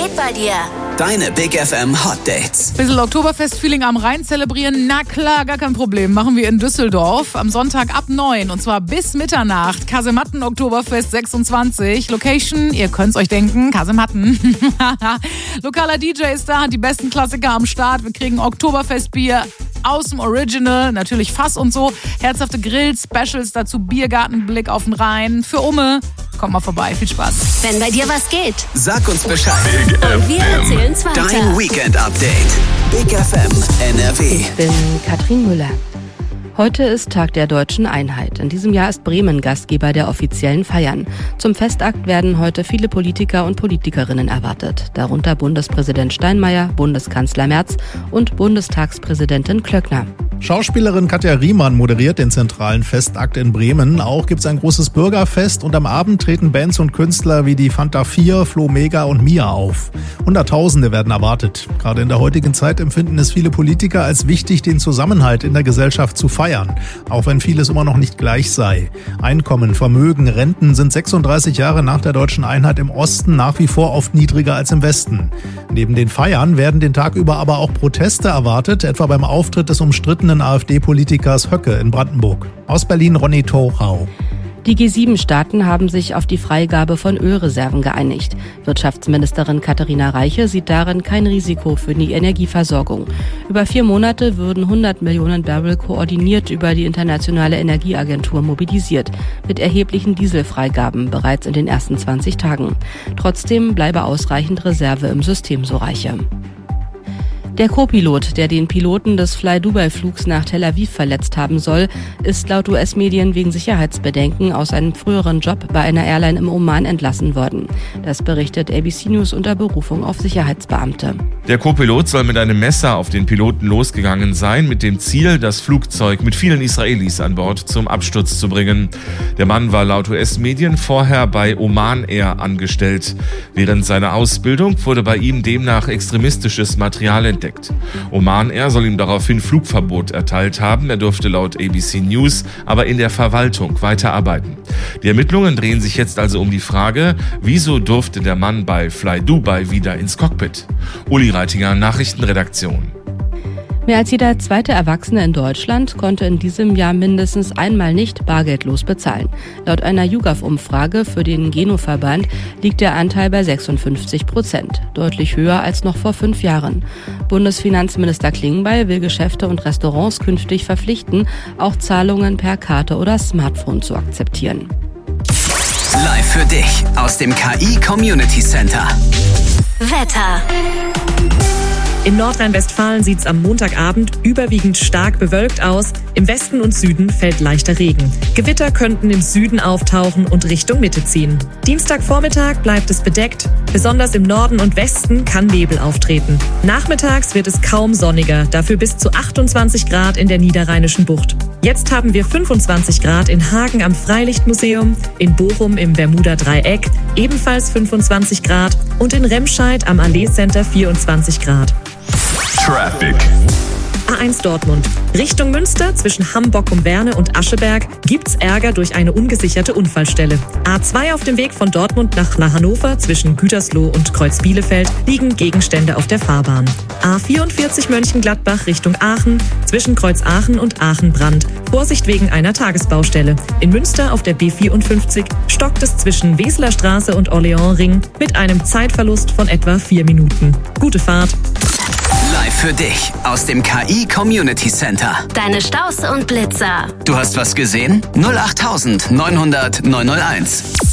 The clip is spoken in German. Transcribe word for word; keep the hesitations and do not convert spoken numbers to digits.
geht bei dir? Deine Big F M Hot Dates. Bisschen Oktoberfest-Feeling am Rhein zelebrieren? Na klar, gar kein Problem. Machen wir in Düsseldorf am Sonntag ab neun und zwar bis Mitternacht. Kasematten Oktoberfest sechsundzwanzig. Location, ihr könnt's euch denken, Kasematten. Lokaler D J ist da, hat die besten Klassiker am Start. Wir kriegen Oktoberfestbier aus dem Original, natürlich Fass und so. Herzhafte Grills, Specials, dazu Biergartenblick auf den Rhein. Für Umme, kommt mal vorbei, viel Spaß. Wenn bei dir was geht, Sag uns Bescheid. Big und wir F M. erzählen's weiter. Dein Weekend Update. Big F M N R W. Ich bin Katrin Müller. Heute ist Tag der Deutschen Einheit. In diesem Jahr ist Bremen Gastgeber der offiziellen Feiern. Zum Festakt werden heute viele Politiker und Politikerinnen erwartet. Darunter Bundespräsident Steinmeier, Bundeskanzler Merz und Bundestagspräsidentin Klöckner. Schauspielerin Katja Riemann moderiert den zentralen Festakt in Bremen. Auch gibt es ein großes Bürgerfest und am Abend treten Bands und Künstler wie die Fanta vier, Flo Mega und Mia auf. Hunderttausende werden erwartet. Gerade in der heutigen Zeit empfinden es viele Politiker als wichtig, den Zusammenhalt in der Gesellschaft zu feiern, auch wenn vieles immer noch nicht gleich sei. Einkommen, Vermögen, Renten sind sechsunddreißig Jahre nach der Deutschen Einheit im Osten nach wie vor oft niedriger als im Westen. Neben den Feiern werden den Tag über aber auch Proteste erwartet, etwa beim Auftritt des umstrittenen AfD-Politikers Höcke in Brandenburg. Aus Berlin Ronny Thorau. Die G sieben Staaten haben sich auf die Freigabe von Ölreserven geeinigt. Wirtschaftsministerin Katharina Reiche sieht darin kein Risiko für die Energieversorgung. Über vier Monate würden hundert Millionen Barrel koordiniert über die Internationale Energieagentur mobilisiert, mit erheblichen Dieselfreigaben bereits in den ersten zwanzig Tagen. Trotzdem bleibe ausreichend Reserve im System, so Reiche. Der Co-Pilot, der den Piloten des Fly-Dubai-Flugs nach Tel Aviv verletzt haben soll, ist laut U S-Medien wegen Sicherheitsbedenken aus einem früheren Job bei einer Airline im Oman entlassen worden. Das berichtet A B C News unter Berufung auf Sicherheitsbeamte. Der Co-Pilot soll mit einem Messer auf den Piloten losgegangen sein, mit dem Ziel, das Flugzeug mit vielen Israelis an Bord zum Absturz zu bringen. Der Mann war laut U S-Medien vorher bei Oman Air angestellt. Während seiner Ausbildung wurde bei ihm demnach extremistisches Material entdeckt. Oman Air soll ihm daraufhin Flugverbot erteilt haben. Er durfte laut A B C News aber in der Verwaltung weiterarbeiten. Die Ermittlungen drehen sich jetzt also um die Frage, wieso durfte der Mann bei Fly Dubai wieder ins Cockpit? Uli Reitinger, Nachrichtenredaktion. Mehr als jeder zweite Erwachsene in Deutschland konnte in diesem Jahr mindestens einmal nicht bargeldlos bezahlen. Laut einer YouGov-Umfrage für den Geno-Verband liegt der Anteil bei sechsundfünfzig Prozent, deutlich höher als noch vor fünf Jahren. Bundesfinanzminister Klingbeil will Geschäfte und Restaurants künftig verpflichten, auch Zahlungen per Karte oder Smartphone zu akzeptieren. Live für dich aus dem K I Community Center. Wetter. In Nordrhein-Westfalen sieht es am Montagabend überwiegend stark bewölkt aus. Im Westen und Süden fällt leichter Regen. Gewitter könnten im Süden auftauchen und Richtung Mitte ziehen. Dienstagvormittag bleibt es bedeckt. Besonders im Norden und Westen kann Nebel auftreten. Nachmittags wird es kaum sonniger, dafür bis zu achtundzwanzig Grad in der Niederrheinischen Bucht. Jetzt haben wir fünfundzwanzig Grad in Hagen am Freilichtmuseum, in Bochum im Bermuda-Dreieck, ebenfalls fünfundzwanzig Grad und in Remscheid am Allee Center vierundzwanzig Grad. Traffic. A eins Dortmund. Richtung Münster zwischen Hamm-Bockum-Werne und Ascheberg gibt's Ärger durch eine ungesicherte Unfallstelle. A zwei auf dem Weg von Dortmund nach Hannover zwischen Gütersloh und Kreuz-Bielefeld liegen Gegenstände auf der Fahrbahn. A vierundvierzig Mönchengladbach Richtung Aachen zwischen Kreuz-Aachen und Aachen-Brand. Vorsicht wegen einer Tagesbaustelle. In Münster auf der B vierundfünfzig stockt es zwischen Weseler Straße und Orléans-Ring mit einem Zeitverlust von etwa vier Minuten. Gute Fahrt. Live für dich aus dem K I Community Center. Deine Staus und Blitzer. Du hast was gesehen? null acht neunhundert neunhunderteins.